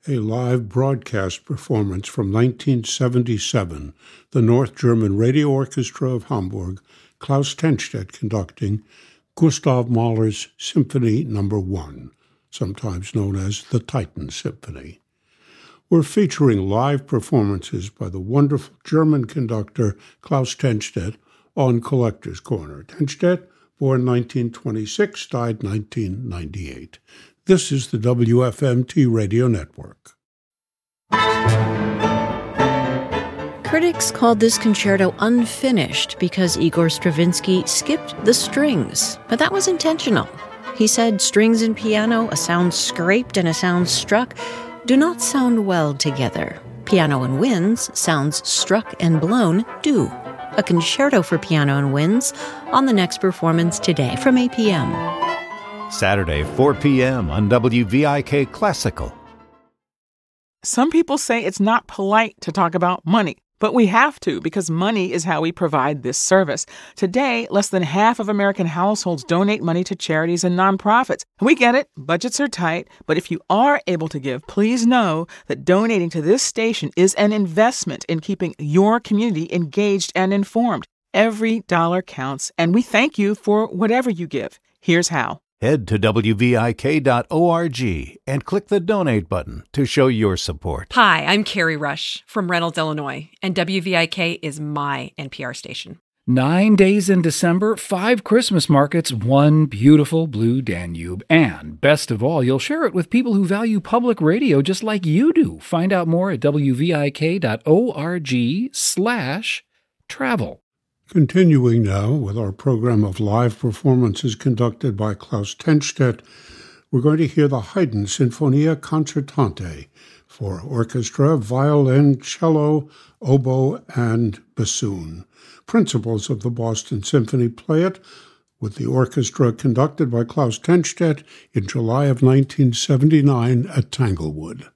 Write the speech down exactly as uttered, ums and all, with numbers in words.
a live broadcast performance from nineteen seventy-seven, the North German Radio Orchestra of Hamburg, Klaus Tennstedt conducting Gustav Mahler's Symphony Number One, sometimes known as the Titan Symphony. We're featuring live performances by the wonderful German conductor Klaus Tennstedt on Collector's Corner. Tennstedt, born nineteen twenty-six, died nineteen ninety-eight. This is the W F M T Radio Network. Critics called this concerto unfinished because Igor Stravinsky skipped the strings, but that was intentional. He said strings and piano, a sound scraped and a sound struck, do not sound well together. Piano and winds, sounds struck and blown, do. A concerto for piano and winds on the next performance today from eight p.m. Saturday, four p.m. on W V I K Classical. Some people say it's not polite to talk about money, but we have to because money is how we provide this service. Today, less than half of American households donate money to charities and nonprofits. We get it, budgets are tight, but if you are able to give, please know that donating to this station is an investment in keeping your community engaged and informed. Every dollar counts, and we thank you for whatever you give. Here's how. Head to W V I K dot org and click the donate button to show your support. Hi, I'm Carrie Rush from Reynolds, Illinois, and W V I K is my N P R station. Nine days in December, five Christmas markets, one beautiful blue Danube. And best of all, you'll share it with people who value public radio just like you do. Find out more at W V I K dot org slash travel. Continuing now with our program of live performances conducted by Klaus Tennstedt, we're going to hear the Haydn Sinfonia Concertante for orchestra, violin, cello, oboe, and bassoon. Principals of the Boston Symphony play it with the orchestra conducted by Klaus Tennstedt in July of nineteen seventy-nine at Tanglewood.